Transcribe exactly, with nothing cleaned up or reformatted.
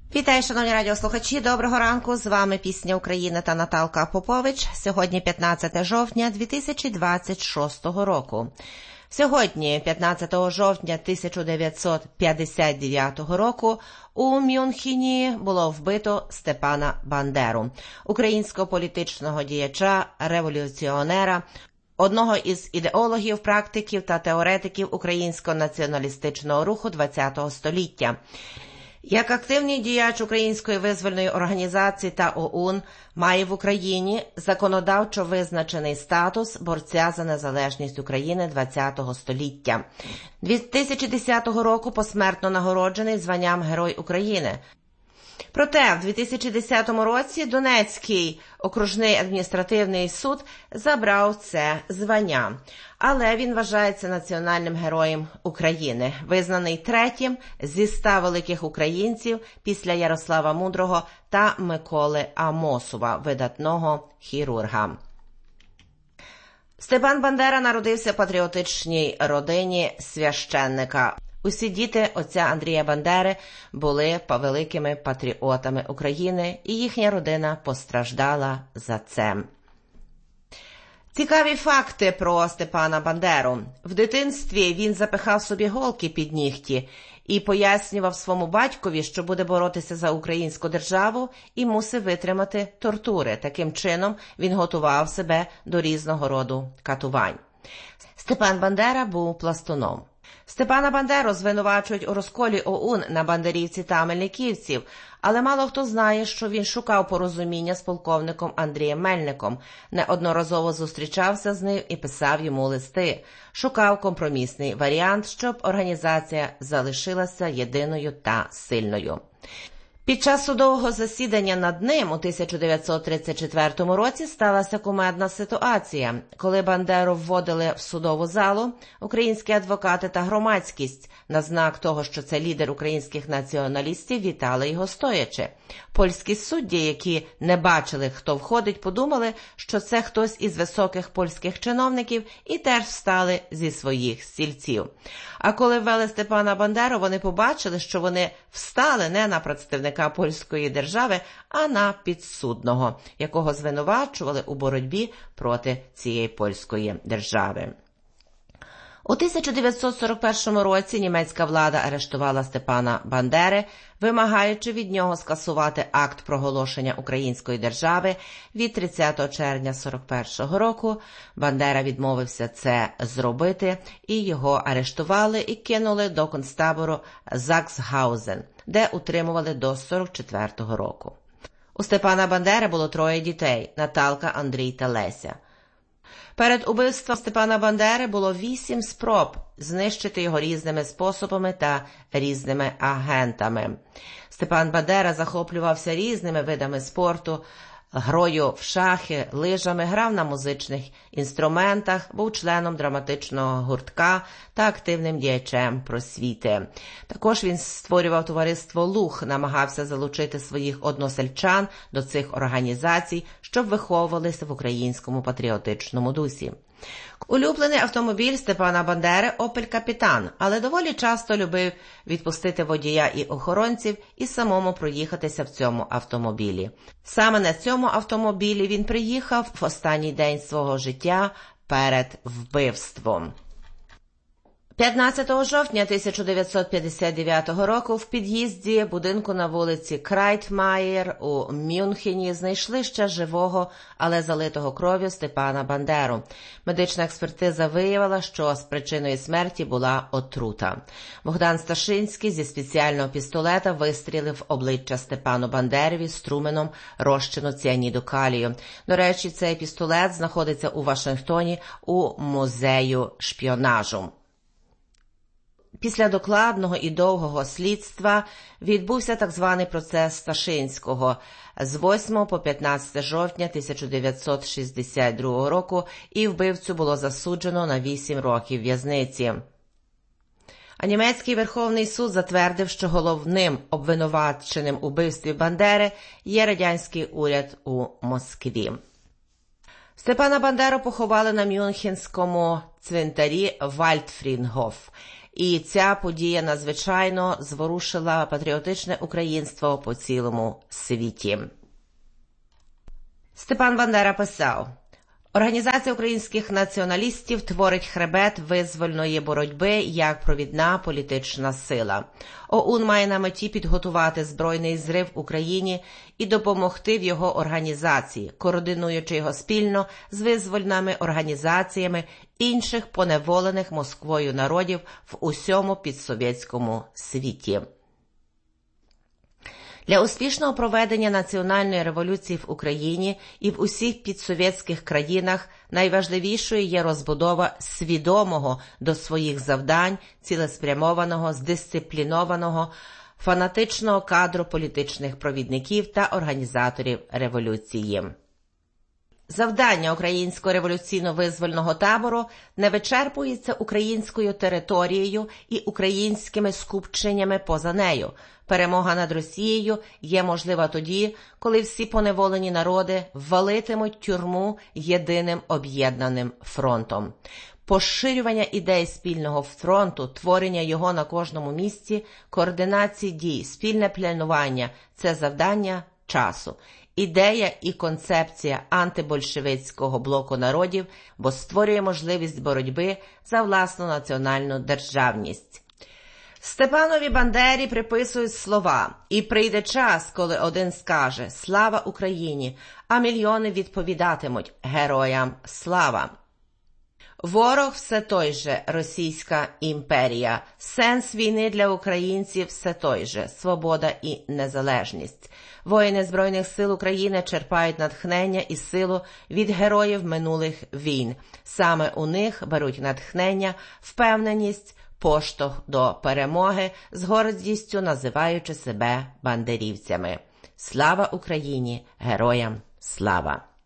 Вітаю, шановні радіослухачі, доброго ранку, з вами Пісня України та Наталка Попович. Сьогодні п'ятнадцяте жовтня дві тисячі двадцять шостого року. Сьогодні, п'ятнадцятого жовтня тисяча дев'ятсот п'ятдесят дев'ятого року, у Мюнхені було вбито Степана Бандеру, українського політичного діяча, революціонера, одного із ідеологів, практиків та теоретиків українського націоналістичного руху ХХ століття. Як активний діяч Української визвольної організації та ОУН має в Україні законодавчо визначений статус борця за незалежність України ХХ століття. дві тисячі десятого року посмертно нагороджений званням Герой України. Проте в дві тисячі десятому році Донецький окружний адміністративний суд забрав це звання. Але він вважається національним героєм України, визнаний третім зі ста великих українців після Ярослава Мудрого та Миколи Амосова, видатного хірурга. Степан Бандера народився в патріотичній родині священника. Усі діти отця Андрія Бандери були великими патріотами України, і їхня родина постраждала за це. Цікаві факти про Степана Бандеру. В дитинстві він запихав собі голки під нігті і пояснював своєму батькові, що буде боротися за українську державу і мусив витримати тортури. Таким чином він готував себе до різного роду катувань. Степан Бандера був пластуном. Степана Бандеру звинувачують у розколі ОУН на бандерівців та мельниківців, але мало хто знає, що він шукав порозуміння з полковником Андрієм Мельником, неодноразово зустрічався з ним і писав йому листи, шукав компромісний варіант, щоб організація залишилася єдиною та сильною. Під час судового засідання над ним у тисяча дев'ятсот тридцять четвертому році сталася кумедна ситуація. Коли Бандеру вводили в судову залу, українські адвокати та громадськість на знак того, що це лідер українських націоналістів, вітали його стоячи. Польські судді, які не бачили, хто входить, подумали, що це хтось із високих польських чиновників, і теж встали зі своїх стільців. А коли ввели Степана Бандеру, вони побачили, що вони встали не на представника польської держави, а на підсудного, якого звинувачували у боротьбі проти цієї польської держави. У тисяча дев'ятсот сорок першому році німецька влада арештувала Степана Бандери, вимагаючи від нього скасувати акт проголошення української держави від тридцятого червня сорок першого року. Бандера відмовився це зробити, і його арештували і кинули до концтабору Заксгаузен, де утримували до сорок четвертого року. У Степана Бандери було троє дітей – Наталка, Андрій та Леся. Перед убивством Степана Бандери було вісім спроб знищити його різними способами та різними агентами. Степан Бандера захоплювався різними видами спорту, грою в шахи, лижами, грав на музичних інструментах, був членом драматичного гуртка та активним діячем просвіти. Також він створював товариство «Луг», намагався залучити своїх односельчан до цих організацій, щоб виховувалися в українському патріотичному дусі. Улюблений автомобіль Степана Бандери – «Опель Капітан», але доволі часто любив відпустити водія і охоронців і самому проїхатися в цьому автомобілі. Саме на цьому автомобілі він приїхав в останній день свого життя перед вбивством. п'ятнадцятого жовтня тисяча дев'ятсот п'ятдесят дев'ятого року в під'їзді будинку на вулиці Крайтмаєр у Мюнхені знайшли ще живого, але залитого кров'ю Степана Бандеру. Медична експертиза виявила, що з причиною смерті була отрута. Богдан Сташинський зі спеціального пістолета вистрілив в обличчя Степану Бандерові струменом розчину ціаніду калію. До речі, цей пістолет знаходиться у Вашингтоні у музею шпіонажу. Після докладного і довгого слідства відбувся так званий процес Сташинського з восьмого по п'ятнадцяте жовтня тисяча дев'ятсот шістдесят другого року, і вбивцю було засуджено на вісім років в'язниці. А німецький Верховний суд затвердив, що головним обвинуваченим у вбивстві Бандери є радянський уряд у Москві. Степана Бандеру поховали на Мюнхенському цвинтарі Вальдфрідгоф. І ця подія надзвичайно зворушила патріотичне українство по цілому світі. Степан Бандера писав: «Організація українських націоналістів творить хребет визвольної боротьби як провідна політична сила. ОУН має на меті підготувати збройний зрив в Україні і допомогти в його організації, координуючи його спільно з визвольними організаціями інших поневолених Москвою народів в усьому підсовєтському світі». Для успішного проведення національної революції в Україні і в усіх підсовєтських країнах найважливішою є розбудова свідомого до своїх завдань, цілеспрямованого, здисциплінованого, фанатичного кадру політичних провідників та організаторів революції. Завдання Українського революційно-визвольного табору не вичерпується українською територією і українськими скупченнями поза нею. Перемога над Росією є можлива тоді, коли всі поневолені народи ввалитимуть тюрму єдиним об'єднаним фронтом. Поширювання ідей спільного фронту, творення його на кожному місці, координації дій, спільне планування – це завдання часу. Ідея і концепція антибольшевицького блоку народів, бо створює можливість боротьби за власну національну державність. Степанові Бандері приписують слова «І прийде час, коли один скаже «Слава Україні», а мільйони відповідатимуть «Героям слава». Ворог все той же – Російська імперія. Сенс війни для українців все той же – свобода і незалежність. Воїни Збройних сил України черпають натхнення і силу від героїв минулих війн. Саме у них беруть натхнення, впевненість, поштовх до перемоги, з гордістю називаючи себе бандерівцями. Слава Україні! Героям слава!